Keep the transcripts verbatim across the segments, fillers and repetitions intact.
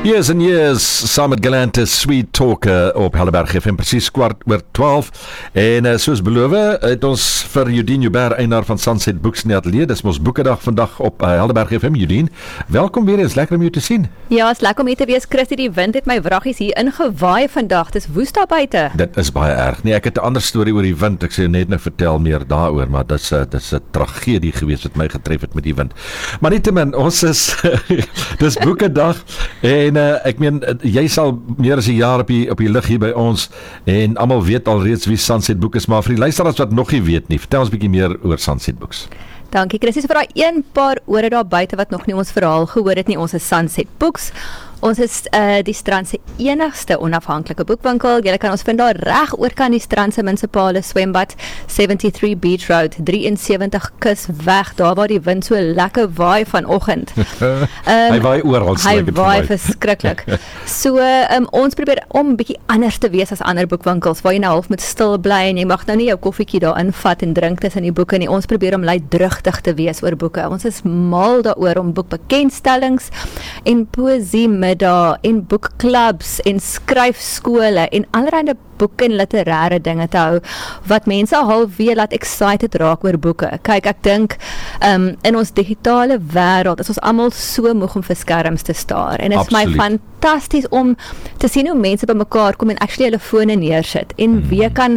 Years and Years, saam met Galantis Sweet Talker op Helderberg F M, presies kwart oor twaalf. En uh, soos beloof, het ons vir Eudien Joubert, eienaar van Sunset Books in die ateljee. Dis ons boekedag vandag op uh, Helderberg F M. Eudien, welkom weer, is lekker om jou te sien. Ja, is lekker om hier te wees, Christie. Die wind het my wraggies hier ingewaai vandag. Dis woest daar buite. Dit is baie erg. Nee, ek het 'n ander storie oor die wind. Ek sê net nou vertel meer daaroor, maar dis 'n dis 'n tragedie gewees wat my getref het met die wind. Maar nietemin, ons is dis boekedag en En uh, ek meen, jy sal meer as 'n jaar op die, op die lig hier by ons en almal weet alreeds wie Sunset Books is, maar vir die luisteraars wat nog nie weet nie, vertel ons 'n bietjie meer oor Sunset Books. Dankie Christie, vir daai een paar ore daar buite wat nog nie ons verhaal gehoor het nie. Ons is Sunset Books. Ons is uh, die strand se enigste onafhanklike boekwinkel. Jy kan ons vind daar reg oor kan die strand se munisipale swembad, seventy-three Beach Road, seventy-three Kus weg, daar waar die wind so lekker waai vanoggend. Um, hy waai oral, hy waai verskriklik. So um, ons probeer om 'n bietjie anders te wees as ander boekwinkels, waar jy nou half moet stil bly en jy mag nou nie jou koffietjie daar invat en drink tussen die boeke nie. Ons probeer om luidrugtig te wees oor boeke. Ons is mal daaroor om boekbekendstellings en poësie daar en boekklubs en skryfskole en allerlei boeke en literêre dinge te hou, wat mense halfwee laat excited raak oor boeke. Kyk, ek dink, um, in ons digitale wêreld is ons almal so moeg om vir skerms te staar, en dit is my fantasties om te sien hoe mense by mekaar kom en actually hulle fone neersit, en mm. wie kan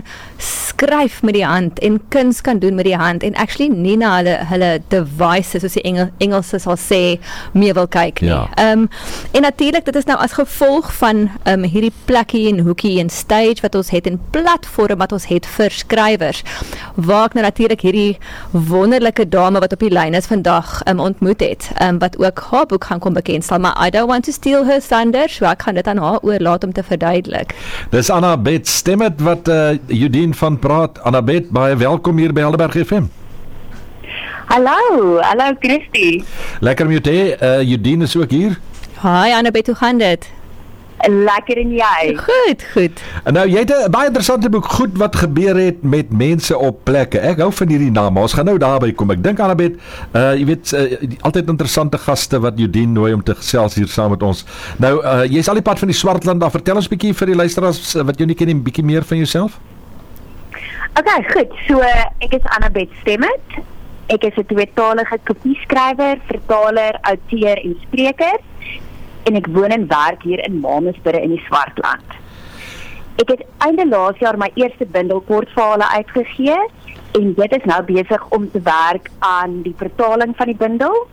skryf met die hand, en kuns kan doen met die hand, en actually nie na hulle, hulle devices, soos die Engel, Engelse sal sê, mee wil kyk nie. Ja. Um, en natuurlik, dit is nou as gevolg van um, hierdie plekkie en hoekie en stage, wat ons het, en platform wat ons het vir skrywers, waar ek nou natuurlik hierdie wonderlike dame wat op die lyn is vandag um, ontmoet het, um, wat ook haar boek gaan kom bekendstel, maar I don't want to steal her thunder, so ek gaan dit aan haar oorlaat om te verduidelik. Dis Annabeth Stemmet wat uh, Eudien van praat. Annabeth, baie welkom hier by Helderberg F M. Hallo, hallo Christie. Lekker om jou te hê, uh, Eudien is ook hier. Hi Annabeth, hoe gaan dit? Lekker en jy? Goed, goed. En nou, jy het 'n baie interessante boek, Goed wat gebeur het met mense op plekke. Ek hou van hierdie naam, maar ons gaan nou daarby kom. Ek dink Annabeth, uh, jy weet, uh, altyd interessante gaste wat Eudien nooi om te gesels hier saam met ons. Nou, uh, jy is al die pad van die Swartland af. Vertel ons 'n bietjie vir die luisteraars uh, wat jou nie ken, 'n bietjie meer van jouself. Okay, goed. So, ek is Annabeth Stemmet. Ek is 'n tweetalige kopieskrywer, vertaler, outeur en spreker. En ek woon en werk hier in Mamasburg in die Swartland. Ek het einde laas jaar my eerste bundel kortverhale uitgegee, en dit is nou besig om te werk aan die vertaling van die bundel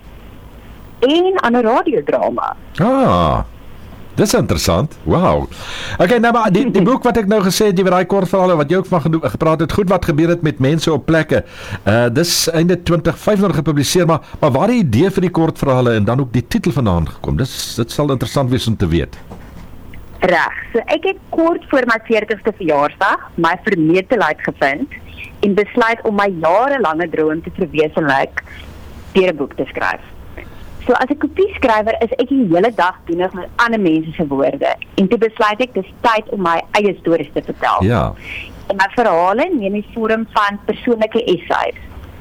en aan 'n radiodrama. Ah, dis interessant. Wow. Okay, nou maar die, die boek wat ek nou gesê het, jy weet daai kortverhale wat jy ook van gedoen, gepraat het, Goed wat gebeur het met mense op plekke. Uh dis einde twintig vyftig gepubliseer, maar maar waar die idee vir die kortverhale en dan ook die titel vandaan gekom? Dis dit sal interessant wees om te weet. Reg. So ek het kort voor my veertigste verjaarsdag my vermetelheid gevind en besluit om my jarelange droom te verwesenlik deur 'n boek te skryf. So as 'n kopieskrywer is ek die hele dag doenig met ander mense se woorde, en toe besluit ek dis tyd om my eie stories te vertel. Ja. En my verhale neem die vorm van persoonlike essays.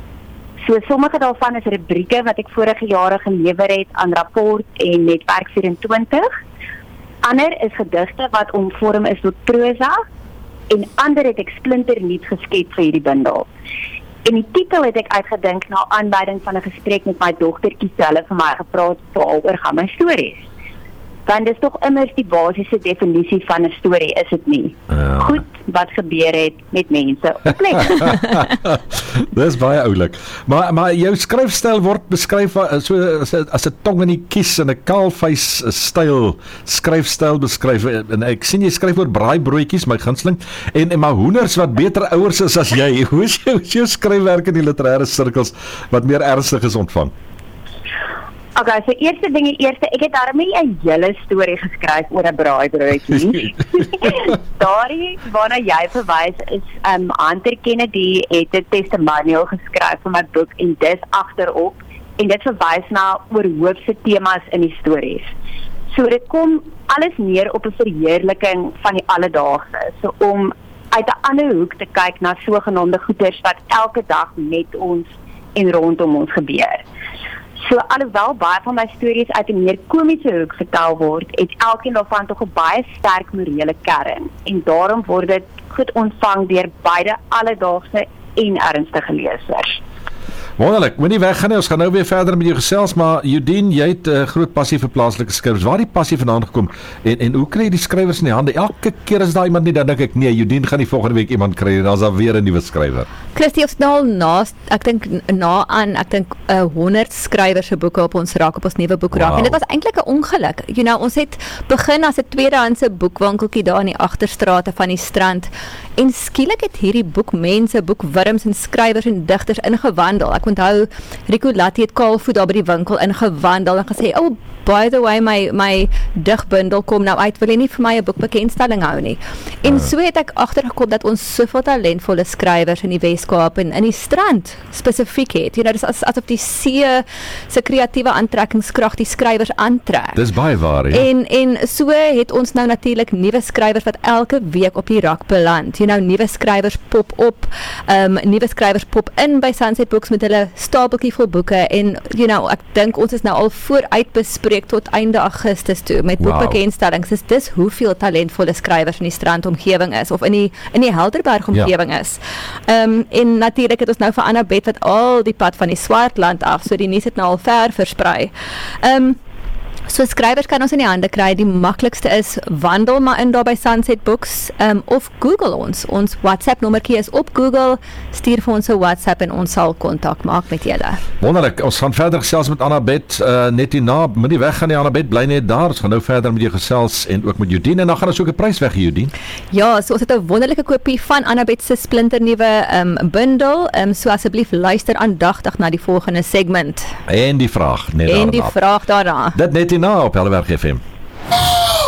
So sommige daarvan is rubrieke wat ek vorige jare gelewer het aan Rapport en Netwerk vyf-en-twintig. Ander is gedigte wat omvorm is tot prosa, en ander het ek splinternuut geskep vir hierdie bundel. En die titel het ek uitgedink na aanleiding van 'n gesprek met my dogtertjie, hulle vir my gepraat oor gaan my stories. Want dis tog immers die basiese definisie van 'n storie, is dit nie? Uh. Goed wat gebeur het met mense op plekke. Dis baie oulik. Maar maar jou skryfstyl word beskryf so as 'n as 'n tong in die kies en 'n kaalvuis styl skryfstyl beskryf, en ek sien jy skryf oor braaibroodjies, my gunsteling, en, en maar hoenders wat beter ouers is as jy. Hoe is jou, jou skryfwerk in die literêre sirkels wat meer ernstig is ontvang? Okay, so eerste ding, eerste, ek het daarmee 'n hele storie geskryf oor 'n braaibroodjie. Daardie waarna jy verwys is um, Hunter Kennedy het 'n testimonial geskryf vir my boek, en dis agterop, en dit verwys na oorhoofse temas in die stories. So dit kom alles neer op 'n verheerliking van die alledaagse, so om uit 'n ander hoek te kyk na sogenaamde goeters wat elke dag met ons en rondom ons gebeur. So alhoewel baie van my stories uit 'n meer komiese hoek vertel word, het elkeen daarvan tog 'n baie sterk morele kern en daarom word dit goed ontvang deur beide alledaagse en ernstige lesers. Wonderlik, moenie weggaan nie, ons gaan nou weer verder met jou gesels, maar Eudien, jy het 'n uh, groot passie vir plaaslike skrywers. Waar het die passie vandaan gekom en en hoe kry jy die skrywers in die hande? Elke keer as daar iemand nie, dan dink ek nee, Eudien gaan die volgende week iemand kry en dan's daar weer 'n nuwe skrywer. Christie, ons nou al na, ek dink na aan, ek dink uh, honderd skrywers se boeke op ons rak op ons nuwe boekrak. Wow. En dit was eintlik 'n ongeluk. You know, ons het begin as 'n tweedehandse boekwinkeltjie daar in die agterstrate van die strand. En skielik het hierdie boekmense, boekwurms en skrywers en digters ingewandel. Ek onthou Rico Latti het kaalvoet daar by die winkel ingewandel en gesê, "Oh, by the way, my my digbundel kom nou uit. Wil jy nie vir my 'n boekbekendstelling hou nie?" En uh. so het ek agtergekom dat ons soveel talentvolle skrywers in die Weskaap en in die strand spesifiek het. Jy know, dis as asof die see se kreatiewe aantrekkingskrag die skrywers aantrek. Dis baie waar, ja. En en so het ons nou natuurlik nuwe skrywers wat elke week op die rak beland. Jy nou nuwe skrywers pop op, um, nuwe skrywers pop in by Sunset Books met hulle stapeltjie vol boeke en you know, ek dink ons is nou al vooruit bespreek tot einde Augustus toe met wow. boekbekendstellings. Dis dis hoeveel talentvolle skrywers in die strandomgewing is of in die in die Helderberg omgewing ja. is. Ehm um, en natuurlik het ons nou vir Annabeth wat al die pad van die Swartland af, so die nuus het nou al ver versprei. Ehm um, So skrywers kan ons in die hande kry. Die maklikste is wandel maar in daar by Sunset Books um, of Google ons. Ons WhatsApp nommertjie is op Google. Stuur vir ons 'n WhatsApp en ons sal kontak maak met julle. Wonderlik. Ons gaan verder gesels met Annabeth uh, net hierna. Moenie weggaan nie, Annabeth, bly net daar. Ons gaan nou verder met jou gesels en ook met Eudien en dan gaan ons ook 'n prys weggee, Eudien. Ja, so ons het 'n wonderlike kopie van Annabeth se splinternuwe um, bundel. Um, so asseblief luister aandagtig na die volgende segment. En die vraag net en daarna. die vraag daarna. Dit net hierna op Helderberg F M.